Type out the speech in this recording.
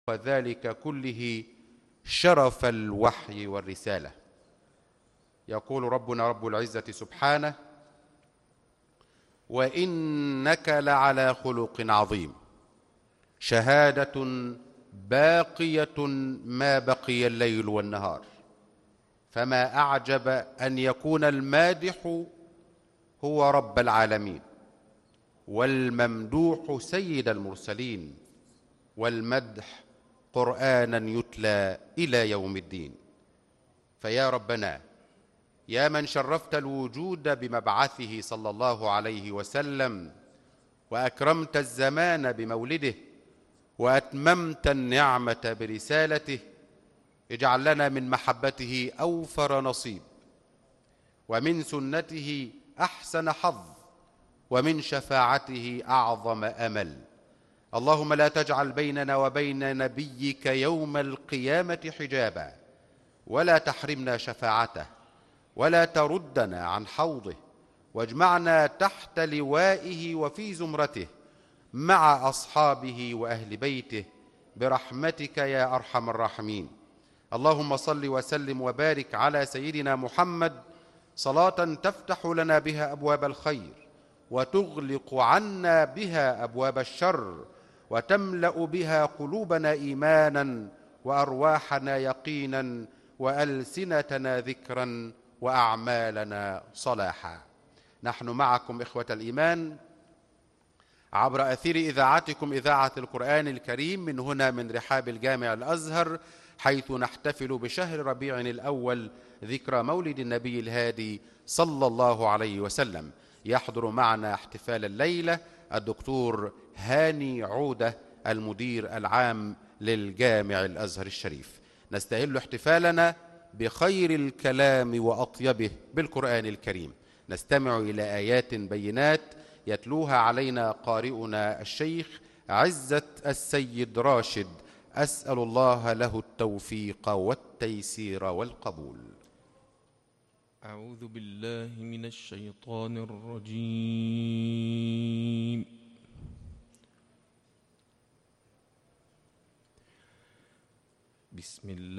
وذلك كله شرف الوحي والرسالة. يقول ربنا رب العزة سبحانه: وإنك لعلى خلق عظيم. شهادة باقية ما بقي الليل والنهار، فما أعجب أن يكون المادح هو رب العالمين، والممدوح سيد المرسلين، والمدح قرآنا يتلى إلى يوم الدين. فيا ربنا، يا من شرفت الوجود بمبعثه صلى الله عليه وسلم، وأكرمت الزمان بمولده، وأتممت النعمة برسالته، اجعل لنا من محبته أوفر نصيب، ومن سنته أحسن حظ، ومن شفاعته أعظم أمل. اللهم لا تجعل بيننا وبين نبيك يوم القيامة حجابا، ولا تحرمنا شفاعته، ولا تردنا عن حوضه، واجمعنا تحت لوائه وفي زمرته مع أصحابه وأهل بيته برحمتك يا أرحم الراحمين. اللهم صل وسلم وبارك على سيدنا محمد صلاة تفتح لنا بها أبواب الخير، وتغلق عنا بها أبواب الشر، وتملأ بها قلوبنا إيمانا، وأرواحنا يقينا، وألسنتنا ذكرا، وأعمالنا صلاحا. نحن معكم إخوة الإيمان عبر أثير إذاعتكم إذاعة القرآن الكريم من هنا من رحاب الجامع الأزهر، حيث نحتفل بشهر ربيع الأول ذكرى مولد النبي الهادي صلى الله عليه وسلم. يحضر معنا احتفال الليلة الدكتور هاني عودة المدير العام للجامع الأزهر الشريف. نستهل احتفالنا بخير الكلام وأطيبه بالقرآن الكريم. نستمع إلى آيات بينات يتلوها علينا قارئنا الشيخ عزة السيد راشد، أسأل الله له التوفيق والتيسير والقبول. أعوذ بالله من الشيطان الرجيم. بسم الله